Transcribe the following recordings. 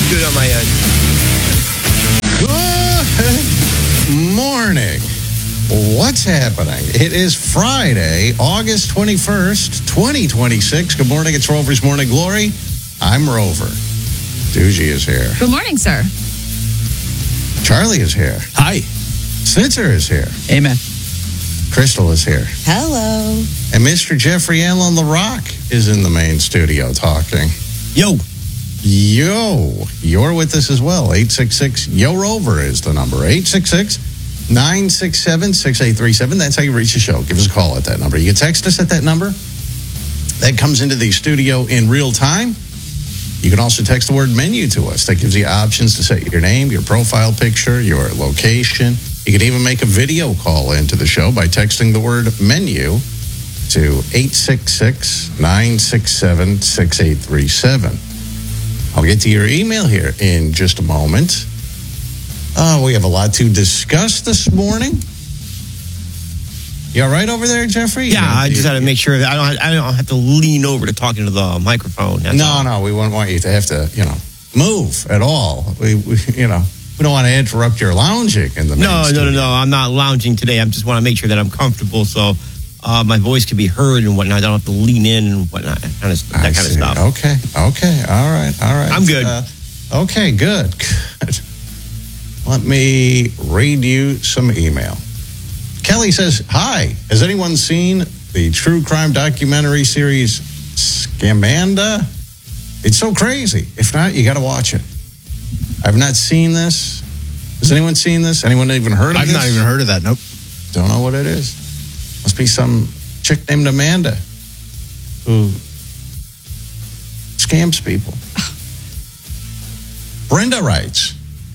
Good on my end. Good morning. What's happening? It is Friday, August 21st, 2026. Good morning. It's Rover's Morning Glory. I'm Rover. Doogie is here. Good morning, sir. Charlie is here. Hi. Sitzer is here. Amen. Crystal is here. Hello. And Mr. Jeffrey Allen LaRock is in the main studio talking. Yo. You're with us as well. 866-YO-ROVER is the number. 866-967-6837. That's how you reach the show. Give us a call at that number. You can text us at that number. That comes into the studio in real time. You can also text the word menu to us. That gives you options to set your name, your profile picture, your location. You can even make a video call into the show by texting the word menu to 866-967-6837. I'll get to your email here in just a moment. We have a lot to discuss this morning. You all right over there, Jeffrey? Yeah, I just got to make sure that I don't have to lean over to talk into the microphone. No, we wouldn't want you to have to, move at all. We don't want to interrupt your lounging in the No. studio. I'm not lounging today. I just want to make sure that I'm comfortable so my voice can be heard and whatnot. I don't have to lean in and whatnot. That kind of stuff. Okay. All right. I'm good. Okay, good. Let me read you some email. Kelly says, hi, has anyone seen the true crime documentary series Scamanda? It's so crazy. If not, you got to watch it. I've not seen this. Has anyone seen this? Anyone even heard of I've this? not even heard of that. Nope. Don't know what it is. Must be some chick named Amanda who scams people. Brenda writes,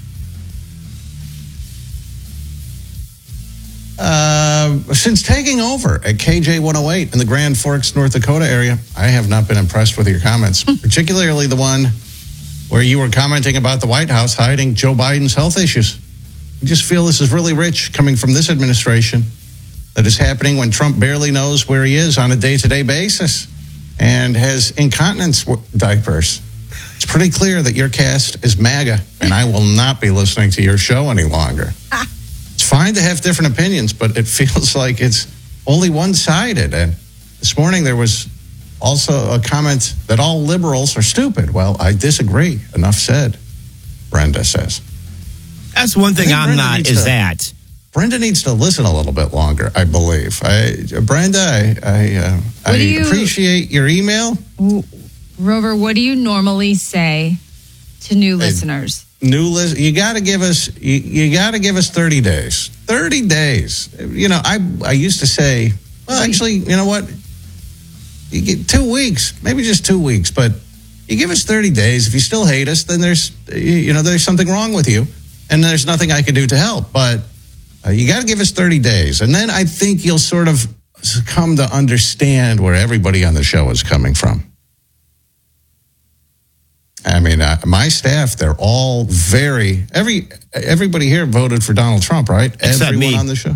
since taking over at KJ 108 in the Grand Forks, North Dakota area, I have not been impressed with your comments, particularly the one where you were commenting about the White House hiding Joe Biden's health issues. I just feel this is really rich coming from this administration that is happening when Trump barely knows where he is on a day-to-day basis and has incontinence diapers. It's pretty clear that your cast is MAGA, and I will not be listening to your show any longer. It's fine to have different opinions, but it feels like it's only one-sided. And this morning there was also a comment that all liberals are stupid. Well, I disagree. Enough said, Brenda says. That's one thing I'm Brenda not, is that. Brenda needs to listen a little bit longer, I believe. Brenda, I appreciate your email. Rover, what do you normally say to new listeners? You got to give us 30 days. 30 days. I used to say, well, actually, you know what? You get 2 weeks, maybe just 2 weeks, but you give us 30 days. If you still hate us, then there's something wrong with you, and there's nothing I can do to help. But you got to give us 30 days, and then I think you'll sort of come to understand where everybody on the show is coming from. I mean, my staff, they're all everybody here voted for Donald Trump, right? Except Everyone me. on the show.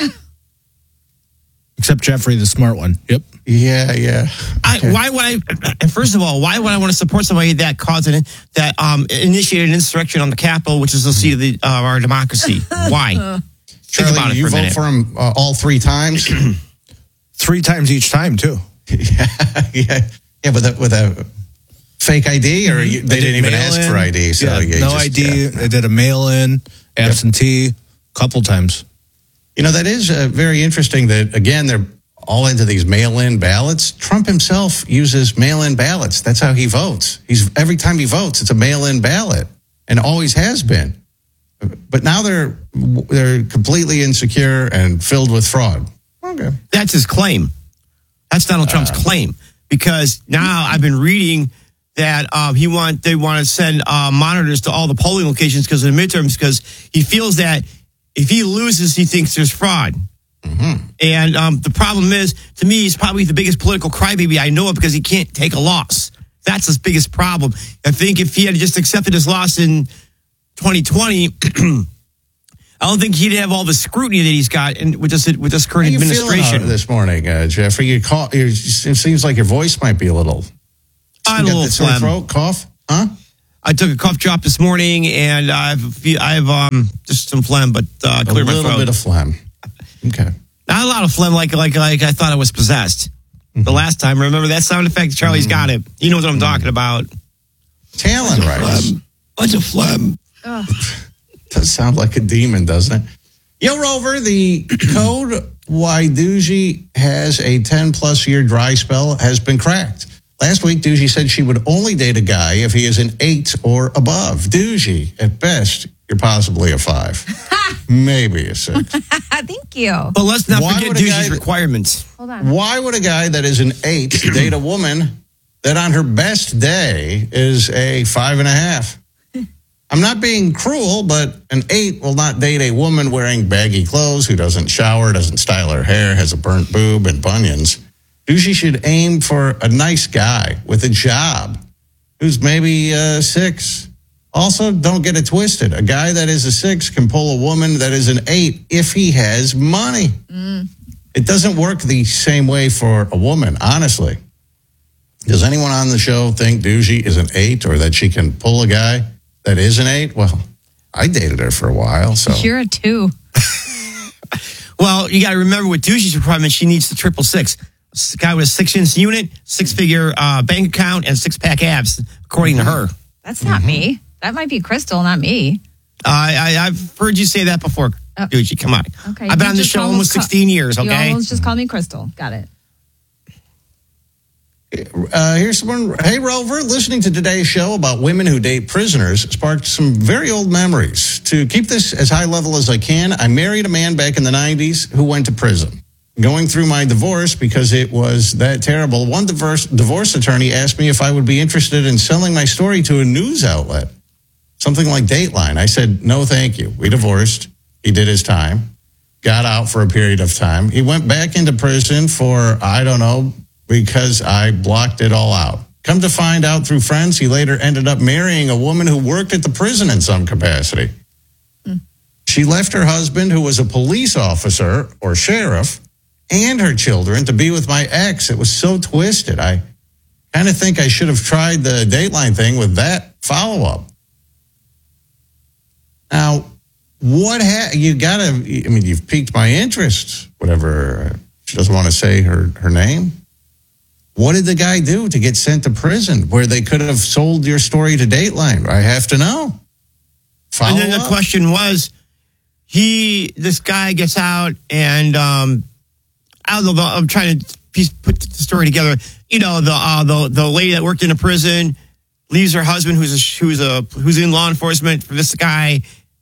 Except Jeffrey, the smart one. Yep. Yeah. Okay. Why would I? And first of all, why would I want to support somebody that initiated an insurrection on the Capitol, which is the seat of our democracy? Why? Think about it you for a vote minute. for him all 3 times? 3 times each time, too. yeah. With a fake ID, or they didn't even ask for ID. So no ID. They did a mail-in, absentee, couple times. That is very interesting that, again, they're all into these mail-in ballots. Trump himself uses mail-in ballots. That's how he votes. Every time he votes, it's a mail-in ballot, and always has been. But now they're completely insecure and filled with fraud. Okay. That's his claim. That's Donald Trump's claim. Because now I've been reading that they want to send monitors to all the polling locations because of the midterms, because he feels that if he loses, he thinks there's fraud. Mm-hmm. And the problem is, to me, he's probably the biggest political crybaby I know of because he can't take a loss. That's his biggest problem. I think if he had just accepted his loss in 2020, I don't think he'd have all the scrutiny that he's got with this current administration. How you feeling this morning, Jeffrey? It seems like your voice might be a little. I had a little phlegm. Throat, cough, huh? I took a cough drop this morning, and I have just some phlegm, but cleared my throat. A little bit of phlegm. Okay. Not a lot of phlegm, like I thought I was possessed. The last time, remember that sound effect? Charlie's got it. He knows what I'm talking about. Talon writes. Bunch of phlegm. Does sound like a demon, doesn't it? Yo, Rover, the code why Doogie has a 10-plus year dry spell has been cracked. Last week, Doogie said she would only date a guy if he is an 8 or above. Doogie, at best, you're possibly a 5. Maybe a 6. Thank you. But let's not Why forget would a Doogie's guy- requirements. Hold on. Why would a guy that is an 8 date a woman that on her best day is a 5.5? I'm not being cruel, but an 8 will not date a woman wearing baggy clothes, who doesn't shower, doesn't style her hair, has a burnt boob and bunions. Doogie should aim for a nice guy with a job who's maybe 6. Also, don't get it twisted. A guy that is a 6 can pull a woman that is an 8 if he has money. It doesn't work the same way for a woman, honestly. Does anyone on the show think Doogie is an 8 or that she can pull a guy that is an 8? Well, I dated her for a while, so. You're a 2. Well, you got to remember with Doogie's requirement, she needs the 666. A guy with a 6-inch unit, 6-figure bank account, and 6-pack abs, according to her. That's not me. That might be Crystal, not me. I've heard you say that before, Doogie. Come on. Okay. I've been you on the just show almost 16 years, You okay? almost just called me Crystal. Got it. Here's someone. Hey, Rover, listening to today's show about women who date prisoners sparked some very old memories. To keep this as high level as I can, I married a man back in the 90s who went to prison. Going through my divorce because it was that terrible, one divorce attorney asked me if I would be interested in selling my story to a news outlet, something like Dateline. I said, no, thank you. We divorced. He did his time, got out for a period of time. He went back into prison for, I don't know, because I blocked it all out. Come to find out through friends, he later ended up marrying a woman who worked at the prison in some capacity. She left her husband, who was a police officer or sheriff, and her children to be with my ex. It was so twisted. I kind of think I should have tried the Dateline thing with that follow-up. Now, you've piqued my interest, whatever. She doesn't want to say her name. What did the guy do to get sent to prison where they could have sold your story to Dateline? I have to know. Follow And then the up. question was, this guy gets out and, I don't know, I'm trying to put the story together. You know, the lady that worked in a prison leaves her husband, who's in law enforcement, for this guy.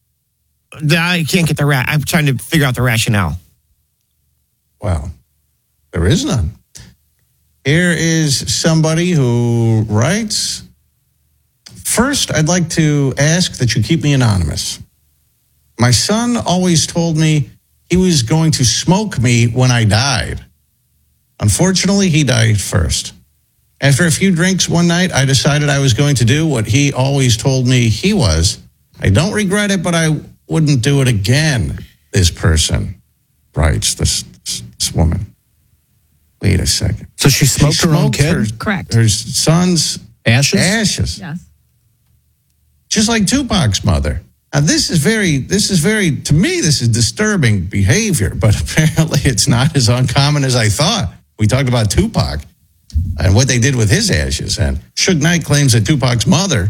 I can't get I'm trying to figure out the rationale. Well, there is none. Here is somebody who writes, first, I'd like to ask that you keep me anonymous. My son always told me he was going to smoke me when I died. Unfortunately, he died first. After a few drinks one night, I decided I was going to do what he always told me he was. I don't regret it, but I wouldn't do it again, this person writes, this woman. Wait a second. So she smoked her own kid? Correct. Her son's Ashes? Yes. just like Tupac's mother. Now, this is very, to me, this is disturbing behavior, but apparently it's not as uncommon as I thought. We talked about Tupac and what they did with his ashes. And Suge Knight claims that Tupac's mother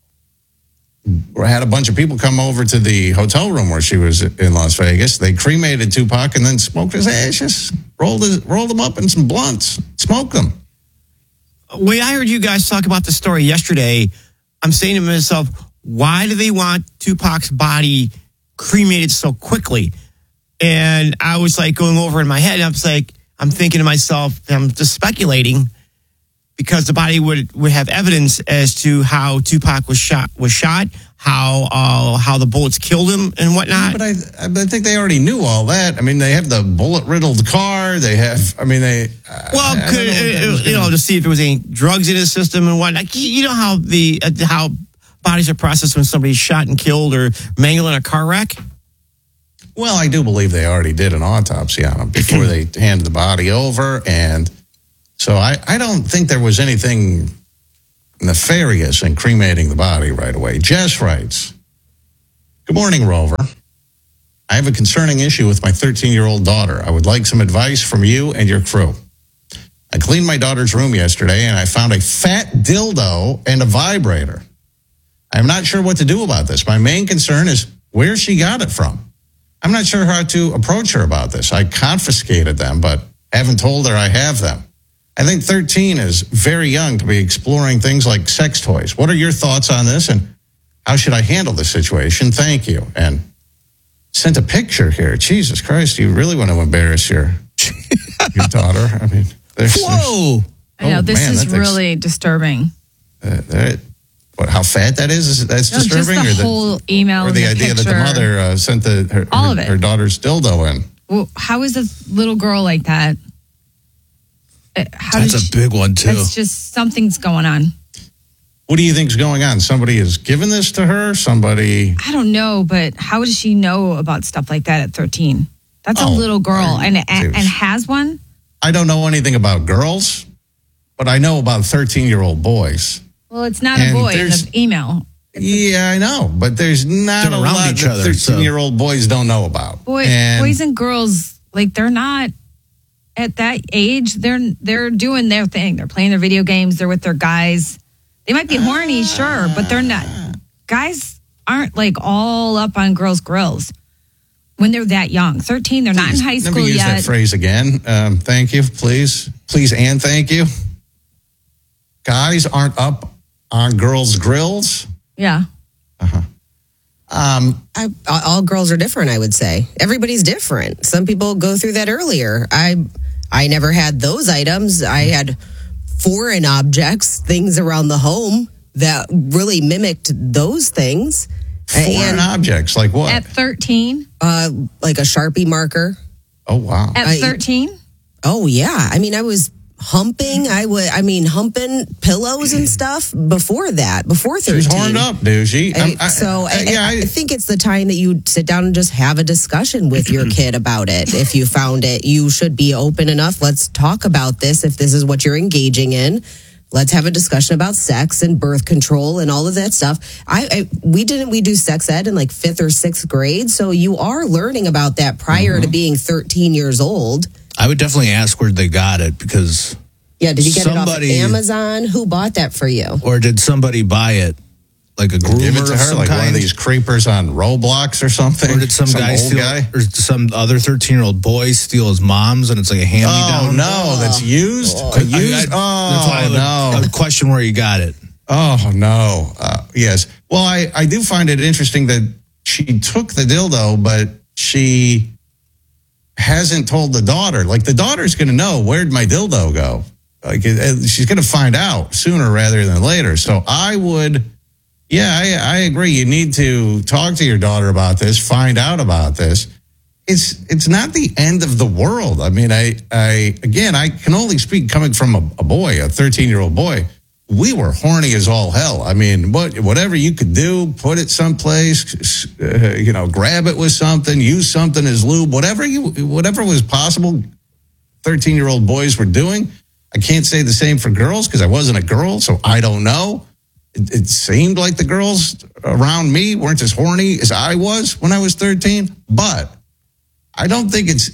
had a bunch of people come over to the hotel room where she was in Las Vegas. They cremated Tupac and then smoked his ashes, rolled them up in some blunts, smoked them. When I heard you guys talk about the story yesterday, I'm saying to myself, why do they want Tupac's body cremated so quickly? And I was like going over in my head, and I'm thinking to myself, I'm just speculating, because the body would have evidence as to how Tupac was shot, how the bullets killed him and whatnot. But I think they already knew all that. I mean, they have the bullet-riddled car. They have, I mean, they... Well, to see if there was any drugs in his system and whatnot. You know how how bodies are processed when somebody's shot and killed or mangled in a car wreck? Well, I do believe they already did an autopsy on him before they handed the body over. And so I don't think there was anything nefarious in cremating the body right away. Jess writes, "Good morning, Rover. I have a concerning issue with my 13-year-old daughter. I would like some advice from you and your crew. I cleaned my daughter's room yesterday and I found a fat dildo and a vibrator. I'm not sure what to do about this. My main concern is where she got it from. I'm not sure how to approach her about this. I confiscated them, but haven't told her I have them. I think 13 is very young to be exploring things like sex toys. What are your thoughts on this, and how should I handle this situation? Thank you." And sent a picture here. Jesus Christ, you really want to embarrass your daughter. I mean, Whoa. I know, this is that really disturbing. how fat that is? That's disturbing? Just the whole email or the idea picture. that the mother sent her daughter's dildo in. Well, how is a little girl like that? That's a big one, too. It's just something's going on. What do you think's going on? Somebody has given this to her? Somebody... I don't know, but how does she know about stuff like that at 13? That's a little girl and has one? I don't know anything about girls, but I know about 13-year-old boys. Well, it's not a boy in the email. Yeah, I know, but there's not a lot that 13-year-old boys don't know about. Boys and girls, like, they're not at that age. They're doing their thing. They're playing their video games. They're with their guys. They might be horny, sure, but they're not. Guys aren't like all up on girls' grills when they're that young. 13, they're not in high school yet. Never use that phrase again. Thank you, please. Please and thank you. Guys aren't up on girls' grills. Yeah. All girls are different, I would say. Everybody's different. Some people go through that earlier. I never had those items. I had foreign objects, things around the home that really mimicked those things. Foreign objects, like what? At 13? Like a Sharpie marker. Oh, wow. At 13? Oh, yeah. I mean, I was humping. Humping pillows and stuff before that, before 13. She's horned up, dude. I think it's the time that you sit down and just have a discussion with your kid about it. If you found it, you should be open enough. Let's talk about this. If this is what you're engaging in, let's have a discussion about sex and birth control and all of that stuff. We do sex ed in like 5th or 6th grade. So you are learning about that prior to being 13 years old. I would definitely ask where they got it because... Yeah, did you get it off Amazon? Who bought that for you? Or did somebody buy it? Like a groomer give it to her, like one of these creepers on Roblox or something? Or did some guy steal, or some other 13-year-old boy steal his mom's and it's like a hand-me-down? Oh, no, that's used? That's why I would question where you got it. Oh, no. Yes. Well, I do find it interesting that she took the dildo, but she hasn't told the daughter. Like, the daughter's going to know, where'd my dildo go? Like, she's going to find out sooner rather than later. So I would, I agree. You need to talk to your daughter about this, find out about this. It's not the end of the world. I mean, I can only speak coming from a boy, a 13-year-old boy. We were horny as all hell. I mean, whatever you could do, put it someplace, grab it with something, use something as lube, whatever was possible. 13-year-old boys were doing. I can't say the same for girls because I wasn't a girl, so I don't know. It seemed like the girls around me weren't as horny as I was when I was 13, but I don't think it's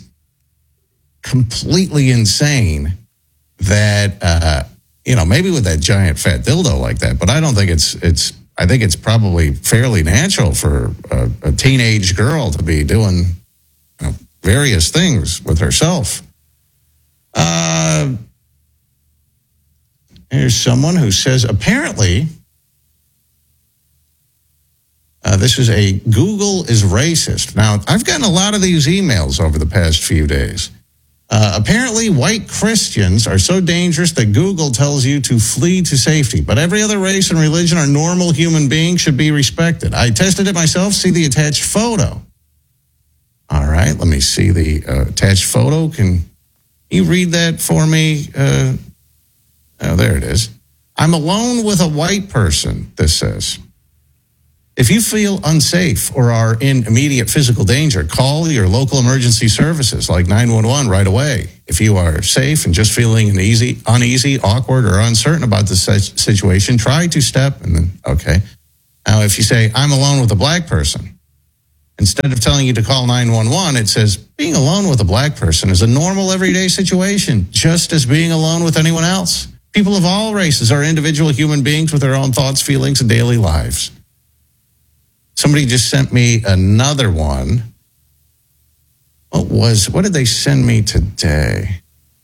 completely insane that, maybe with that giant fat dildo like that, but I don't think I think it's probably fairly natural for a teenage girl to be doing various things with herself. Here's someone who says, apparently, this is a Google is racist. Now, I've gotten a lot of these emails over the past few days. Apparently, white Christians are so dangerous that Google tells you to flee to safety. But every other race and religion or normal human being should be respected. I tested it myself. See the attached photo. All right, let me see the attached photo. Can you read that for me? Oh, there it is. I'm alone with a white person, this says. If you feel unsafe or are in immediate physical danger, call your local emergency services like 911 right away. If you are safe and just feeling uneasy, awkward, or uncertain about the situation, try to step and then, okay. Now, if you say, I'm alone with a black person, instead of telling you to call 911, it says, being alone with a black person is a normal everyday situation, just as being alone with anyone else. People of all races are individual human beings with their own thoughts, feelings, and daily lives. Somebody just sent me another one. What did they send me today?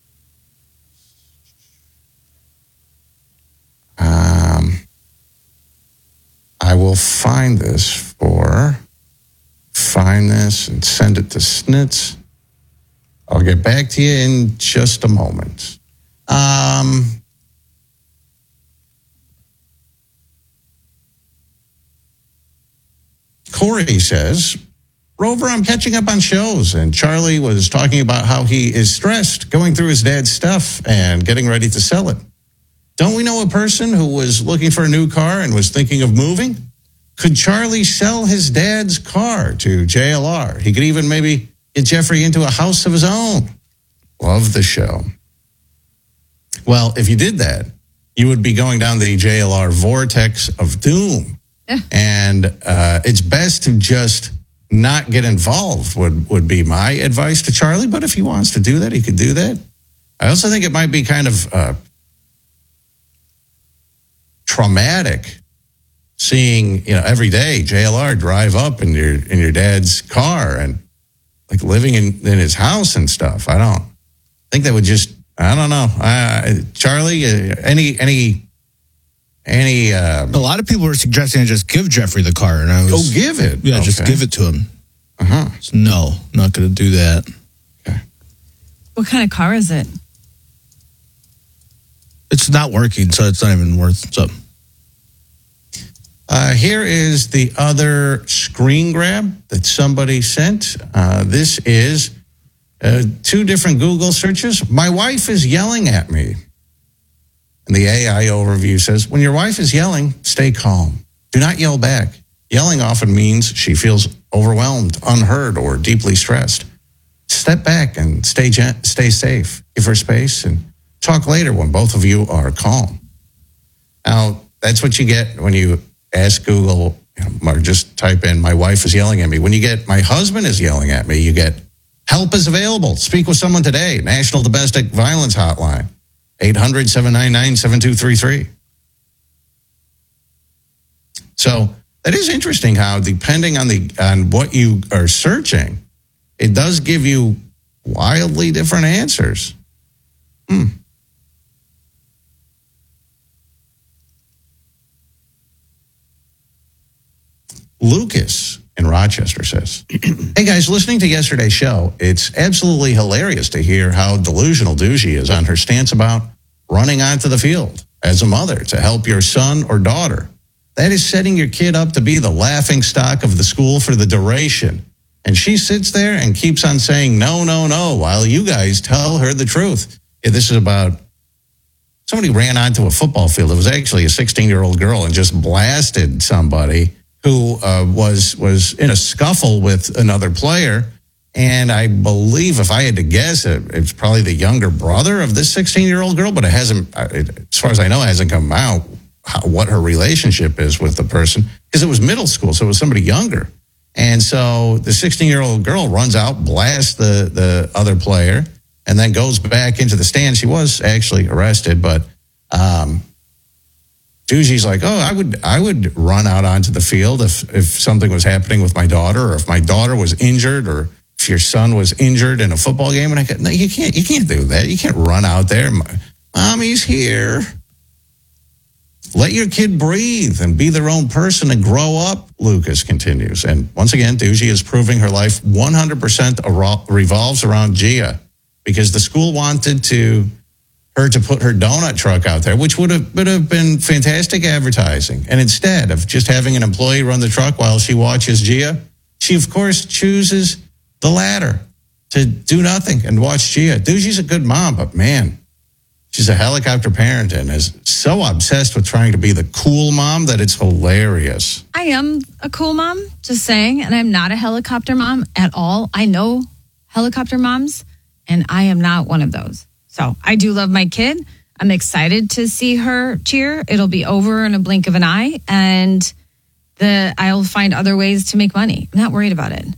I will find this and send it to Snitz. I'll get back to you in just a moment. Corey says, Rover, I'm catching up on shows, and Charlie was talking about how he is stressed going through his dad's stuff and getting ready to sell it. Don't we know a person who was looking for a new car and was thinking of moving? Could Charlie sell his dad's car to JLR? He could even maybe get Jeffrey into a house of his own. Love the show. Well, if you did that, you would be going down the JLR vortex of doom. And it's best to just not get involved would be my advice to Charlie. But if he wants to do that, he could do that. I also think it might be kind of traumatic seeing, every day JLR drive up in your dad's car and like living in his house and stuff. I think that would just, I don't know. Charlie, any a lot of people were suggesting I just give Jeffrey the car, and I was give it. Yeah, just give it to him. So no, not going to do that. Okay. What kind of car is it? It's not working, so it's not even worth. So here is the other screen grab that somebody sent. This is 2 different Google searches. My wife is yelling at me. And the AI overview says, when your wife is yelling, stay calm. Do not yell back. Yelling often means she feels overwhelmed, unheard, or deeply stressed. Step back and stay safe. Give her space and talk later when both of you are calm. Now, that's what you get when you ask Google, or just type in, my wife is yelling at me. When you get, my husband is yelling at me, you get, help is available. Speak with someone today. National Domestic Violence Hotline. 800-799-7233. So that is interesting how, depending on what you are searching, it does give you wildly different answers. Lucas in Rochester says, hey guys, listening to yesterday's show, it's absolutely hilarious to hear how delusional Doogie is on her stance about running onto the field as a mother to help your son or daughter. That is setting your kid up to be the laughing stock of the school for the duration. And she sits there and keeps on saying, no, no, no, while you guys tell her the truth. Yeah, this is about somebody ran onto a football field. It was actually a 16-year-old girl and just blasted somebody who was in a scuffle with another player. And I believe, if I had to guess, it's probably the younger brother of this 16-year-old girl, but it hasn't, as far as I know, it hasn't come out what her relationship is with the person, because it was middle school, so it was somebody younger. And so the 16-year-old girl runs out, blasts the other player, and then goes back into the stand. She was actually arrested, but Doogie's like, I would run out onto the field if something was happening with my daughter, or if my daughter was injured, or if your son was injured in a football game. And I go, no, you can't do that. You can't run out there. Mommy's here. Let your kid breathe and be their own person and grow up, Lucas continues. And once again, Doogie is proving her life 100% revolves around Gia, because the school wanted her to put her donut truck out there, which would have been fantastic advertising. And instead of just having an employee run the truck while she watches Gia, she, of course, chooses the latter, to do nothing and watch Gia. Doogie's a good mom, but man, She's a helicopter parent and is so obsessed with trying to be the cool mom that it's hilarious. I am a cool mom, just saying, and I'm not a helicopter mom at all. I know helicopter moms, and I am not one of those. So I do love my kid. I'm excited to see her cheer. It'll be over in a blink of an eye, and I'll find other ways to make money. I'm not worried about it.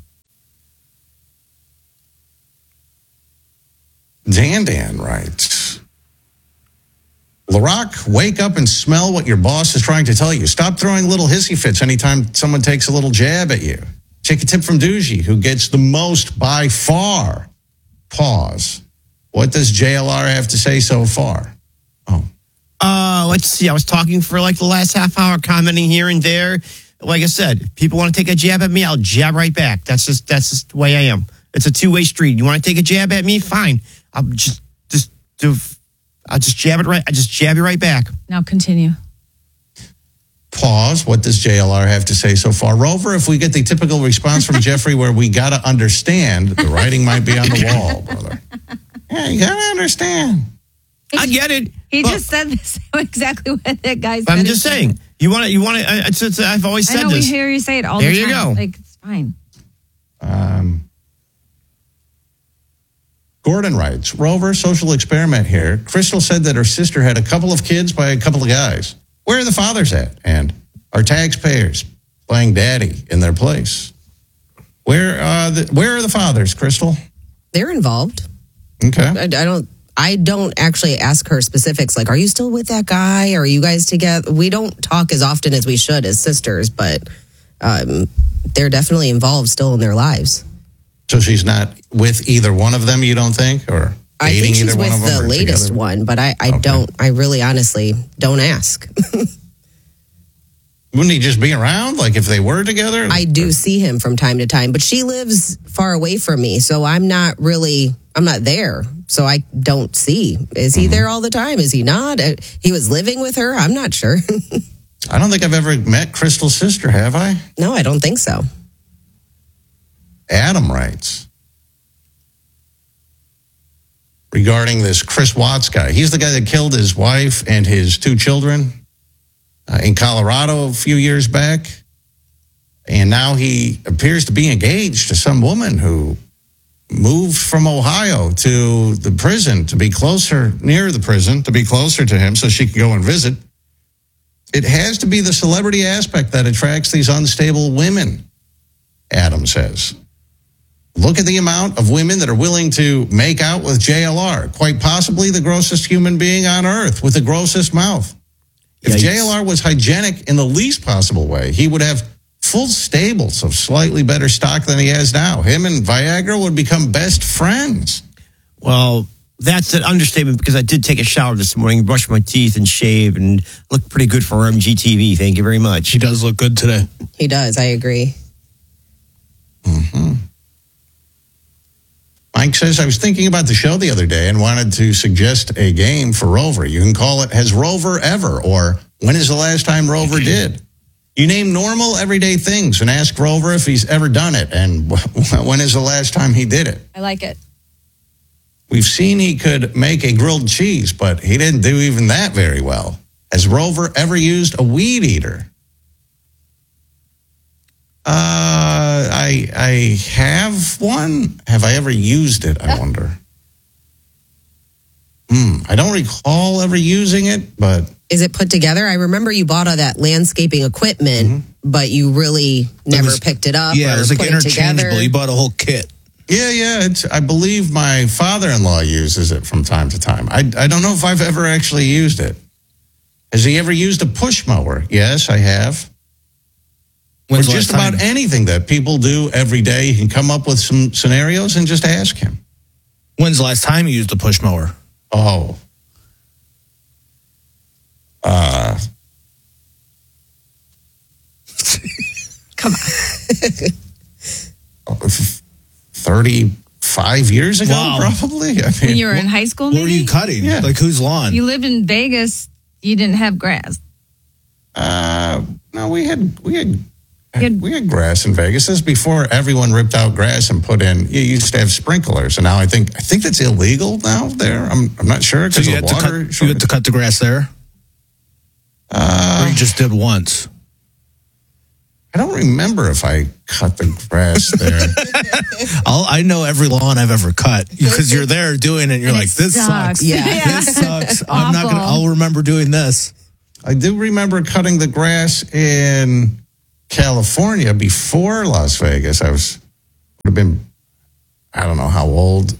Dan writes, LaRock, wake up and smell what your boss is trying to tell you. Stop throwing little hissy fits anytime someone takes a little jab at you. Take a tip from Doogie, who gets the most by far. Pause. What does JLR have to say so far? Let's see. I was talking for like the last half hour, commenting here and there. Like I said, if people want to take a jab at me, I'll jab right back. That's just the way I am. It's a two-way street. You want to take a jab at me? Fine. I'll just jab it right. I just jab you right back. Now continue. Pause. What does JLR have to say so far? Rover, if we get the typical response from Jeffrey where we got to understand, the writing might be on the wall, brother. Yeah, you got to understand. I get it. He just said this exactly what that guy said. I'm just saying. You want to. I've always said I know, this. we hear you say it all There the time. you go. Like, it's fine. Gordon writes, Rover, social experiment here. Crystal said that her sister had a couple of kids by a couple of guys. Where are the fathers at? And are taxpayers playing daddy in their place? Where are the fathers, Crystal? They're involved. Okay. I don't actually ask her specifics. Like, are you still with that guy? Are you guys together? We don't talk as often as we should as sisters, but they're definitely involved still in their lives. So she's not with either one of them, you don't think? Or I think she's either one of with them the latest together? one, but I really honestly don't ask. Wouldn't he just be around, like if they were together? I do see him from time to time, but she lives far away from me, so I'm not there. So I don't see. Is he there all the time? Is he not? He was living with her? I'm not sure. I don't think I've ever met Crystal's sister, have I? No, I don't think so. Adam writes, regarding this Chris Watts guy. He's the guy that killed his wife and his two children in Colorado a few years back. And now he appears to be engaged to some woman who moved from Ohio to the prison to be near the prison, to be closer to him so she could go and visit. It has to be the celebrity aspect that attracts these unstable women, Adam says. Look at the amount of women that are willing to make out with JLR, quite possibly the grossest human being on earth with the grossest mouth. If JLR was hygienic in the least possible way, he would have full stables of slightly better stock than he has now. Him and Viagra would become best friends. Well, that's an understatement because I did take a shower this morning, brushed my teeth and shave and looked pretty good for MGTV. Thank you very much. He does look good today. He does. I agree. Mm-hmm. Mike says, I was thinking about the show the other day and wanted to suggest a game for Rover. You can call it Has Rover Ever? Or When is the last time Rover did? You name normal, everyday things and ask Rover if he's ever done it and when is the last time he did it. I like it. We've seen he could make a grilled cheese, but he didn't do even that very well. Has Rover ever used a weed eater? I have one. Have I ever used it, I wonder? I don't recall ever using it, but... Is it put together? I remember you bought all that landscaping equipment, but you really never picked it up. Yeah, or it was like put interchangeable. It together. You bought a whole kit. Yeah. I believe my father-in-law uses it from time to time. I don't know if I've ever actually used it. Has he ever used a push mower? Yes, I have. When's or the just last time? about anything that people do every day. You can come up with some scenarios and just ask him. When's the last time you used a push mower? Oh. Come on. 35 years ago, Wow. probably. I When mean, you were in high school, What were maybe? you cutting? Yeah. Like whose lawn? You lived in Vegas. You didn't have grass. no, we had We had grass in Vegas. This is before everyone ripped out grass and put in. You used to have sprinklers, and now I think that's illegal now. There, I'm not sure So because you of had, water. you had to cut the grass there? Or you just did once? I don't remember if I cut the grass there. I know every lawn I've ever cut because you're there doing it. And you're And like, it this sucks. Yeah. This sucks. I'm not gonna. Awful. I'll remember doing this. I do remember cutting the grass in California before Las Vegas. I would have been, I don't know how old,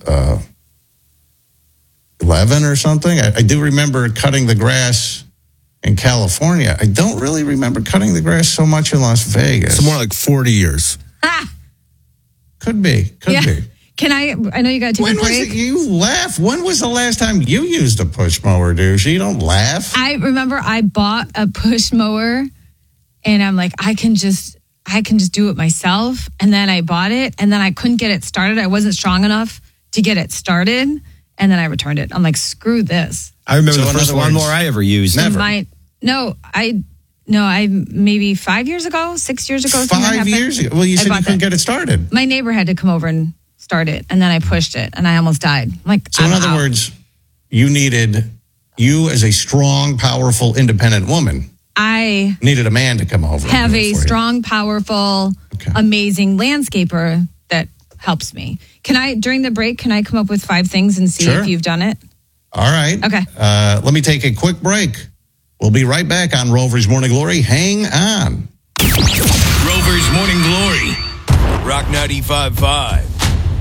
11 or something. I do remember cutting the grass in California. I don't really remember cutting the grass so much in Las Vegas. So more like 40 years. Could be. Can I know you got to take When a was break. it you laugh? When was the last time you used a push mower, dude? You don't laugh. I remember I bought a push mower and I'm like, I can just do it myself. And then I bought it and then I couldn't get it started. I wasn't strong enough to get it started. And then I returned it. I'm like, screw this. I remember So the in first other words, lawnmower I ever used. never. I maybe 5 years ago, 6 years ago. something 5 happened. years ago. Well, you I said you bought couldn't that. get it started. My neighbor had to come over and start it. And then I pushed it and I almost died. I'm like, So in other words, you as a strong, powerful, independent woman, I needed a man to come over. and have do it a for you. strong, powerful, Okay. amazing landscaper that helps me. During the break, can I come up with 5 things and see Sure. if you've done it? All right. Okay. Let me take a quick break. We'll be right back on Rover's Morning Glory. Hang on. Rover's Morning Glory. Rock 95.5.